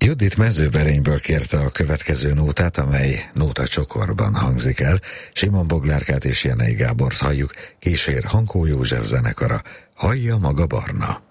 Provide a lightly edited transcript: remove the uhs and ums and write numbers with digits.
Judit Mezőberényből kérte a következő nótát, amely nótacsokorban hangzik el. Simon Boglárkát és Jenei Gábort halljuk, kísér Hankó József zenekara. Hallja maga Barna.